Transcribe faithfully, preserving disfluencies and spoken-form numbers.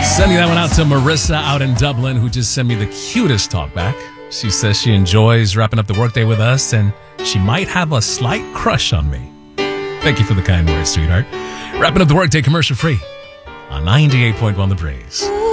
Sending that one out to Marissa out in Dublin, who just sent me the cutest talkback. She says she enjoys wrapping up the workday with us, and she might have a slight crush on me. Thank you for the kind words, sweetheart. Wrapping up the workday commercial free on ninety-eight point one The Breeze.